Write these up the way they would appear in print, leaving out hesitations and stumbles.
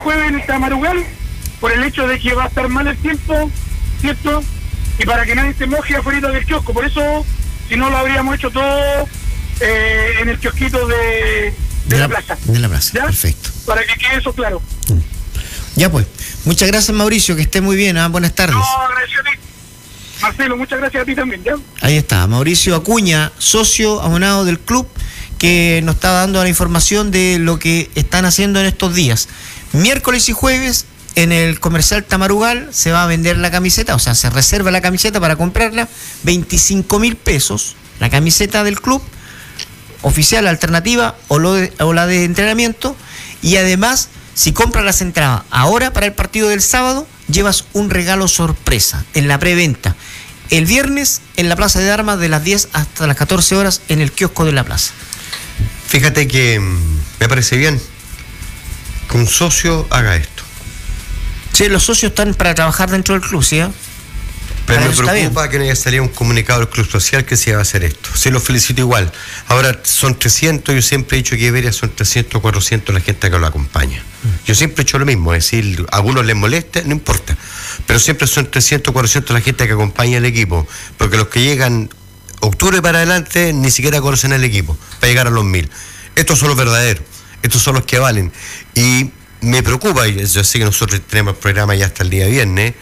jueves en el Tamarugal, por el hecho de que va a estar mal el tiempo, ¿cierto? Y para que nadie se moje afuera del kiosco. Por eso, si no, lo habríamos hecho todo en el kiosquito de la plaza. De la plaza, ¿ya? Perfecto. Para que quede eso claro. Ya pues, muchas gracias, Mauricio, que esté muy bien, buenas tardes. No, gracias a ti. Marcelo, muchas gracias a ti también, ¿ya? Ahí está, Mauricio Acuña, socio abonado del club, que nos está dando la información de lo que están haciendo en estos días. Miércoles y jueves, en el comercial Tamarugal, se va a vender la camiseta, o sea, se reserva la camiseta para comprarla, 25.000 pesos, la camiseta del club, oficial, alternativa, o la de entrenamiento, y además, si compras las entradas ahora para el partido del sábado, llevas un regalo sorpresa en la preventa. El viernes en la Plaza de Armas de las 10 hasta las 14 horas en el kiosco de la plaza. Fíjate que me parece bien que un socio haga esto. Sí, los socios están para trabajar dentro del club, ¿sí? Pero me preocupa que no haya salido un comunicado del Club Social que se iba a hacer esto. Sí, lo felicito igual. Ahora son 300, yo siempre he dicho que Iberia son 300, 400 la gente que lo acompaña. Yo siempre he hecho lo mismo, es decir, a algunos les molesta, no importa. Pero siempre son 300, 400 la gente que acompaña al equipo. Porque los que llegan octubre para adelante ni siquiera conocen al equipo, para llegar a los 1000. Estos son los verdaderos, estos son los que valen. Y me preocupa, y yo sé que nosotros tenemos el programa ya hasta el día viernes,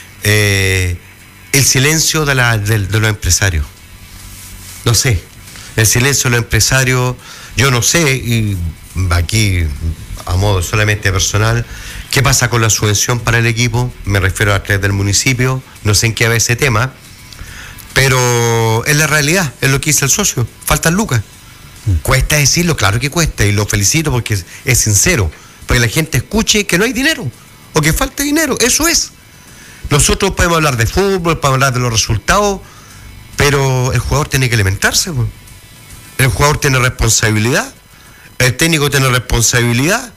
el silencio de los empresarios. No sé, el silencio de los empresarios, yo no sé, y aquí a modo solamente personal, qué pasa con la subvención para el equipo, me refiero a través del municipio, no sé en qué va ese tema, pero es la realidad, es lo que dice el socio, faltan lucas. Cuesta decirlo, claro que cuesta, y lo felicito porque es sincero, para que la gente escuche que no hay dinero, o que falta dinero, eso es. Nosotros podemos hablar de fútbol, podemos hablar de los resultados, pero el jugador tiene que alimentarse, pues. El jugador tiene responsabilidad, el técnico tiene responsabilidad.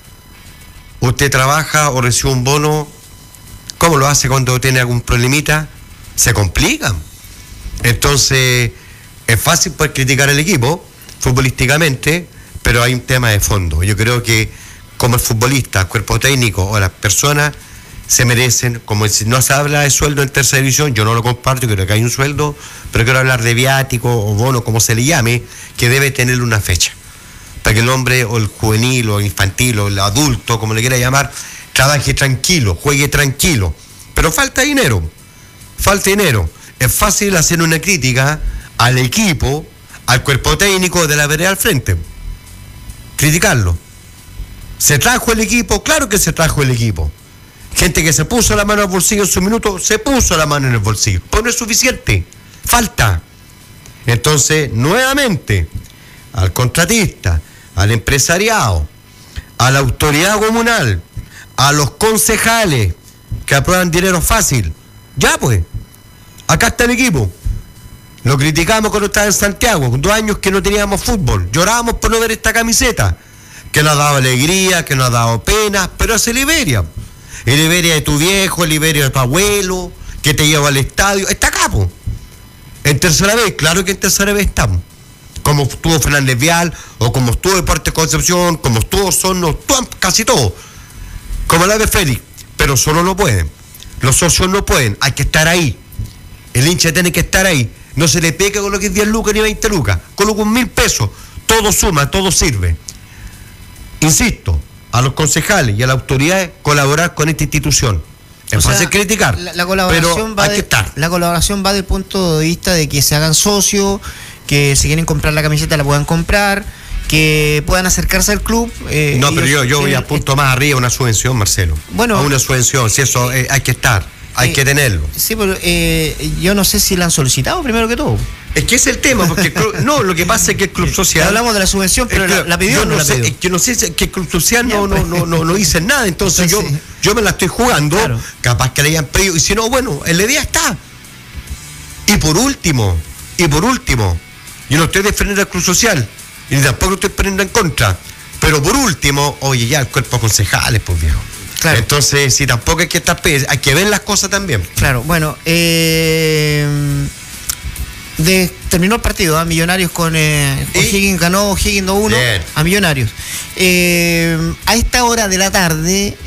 Usted trabaja o recibe un bono, ¿cómo lo hace cuando tiene algún problemita? Se complica. Entonces, es fácil poder criticar al equipo futbolísticamente, pero hay un tema de fondo. Yo creo que como el futbolista, el cuerpo técnico o las personas se merecen, como si no se habla de sueldo en tercera división, yo no lo comparto, creo que hay un sueldo, pero quiero hablar de viático o bono, como se le llame, que debe tener una fecha, para que el hombre o el juvenil o el infantil o el adulto, como le quiera llamar, trabaje tranquilo, juegue tranquilo, pero falta dinero, es fácil hacer una crítica al equipo, al cuerpo técnico de la vereda al frente, criticarlo. ¿Se trajo el equipo? Claro que se trajo el equipo. Gente que se puso la mano al bolsillo en su minuto, se puso la mano en el bolsillo. Pero no es suficiente. Falta. Entonces, nuevamente, al contratista, al empresariado, a la autoridad comunal, a los concejales que aprueban dinero fácil. Ya pues, acá está el equipo. Lo criticamos cuando estaba en Santiago, 2 años que no teníamos fútbol. Llorábamos por no ver esta camiseta, que nos ha dado alegría, que nos ha dado pena, pero es el Iberia. El Iberia de tu viejo, el Iberia de tu abuelo, que te lleva al estadio. Está acá, po. En tercera vez, claro que en tercera vez estamos. Como estuvo Fernández Vial, o como estuvo Deportes Concepción, como estuvo Osorno, casi todo. Como la de Félix, pero solo no pueden. Los socios no pueden, hay que estar ahí. El hincha tiene que estar ahí. No se le peca con lo que es 10 lucas ni 20 lucas. Coloca 1.000 pesos. Todo suma, todo sirve. Insisto, a los concejales y a las autoridades colaborar con esta institución. Es fácil criticar, la colaboración pero hay que estar. La colaboración va del punto de vista de que se hagan socios, que si quieren comprar la camiseta la puedan comprar, que puedan acercarse al club. No, pero yo voy a punto más arriba, una subvención, Marcelo. Bueno, a una subvención, si eso hay que estar. Hay que tenerlo. Sí, pero yo no sé si la han solicitado primero que todo. Es que es el tema, porque no, lo que pasa es que el Club Social... Hablamos de la subvención, pero la pidió. Yo no sé que el Club Social no dice nada, entonces yo me la estoy jugando, claro. Capaz que le hayan pedido, y si no, bueno, la idea está. Y por último, yo no estoy defendiendo al Club Social, y tampoco estoy poniendo en contra, pero por último, oye, ya el cuerpo de concejales, pues viejo. Claro. Entonces, si tampoco hay que estar, hay que ver las cosas también. Claro, bueno, Terminó el partido, Millonarios con O'Higgins, ganó O'Higgins 2-1 a Millonarios. A esta hora de la tarde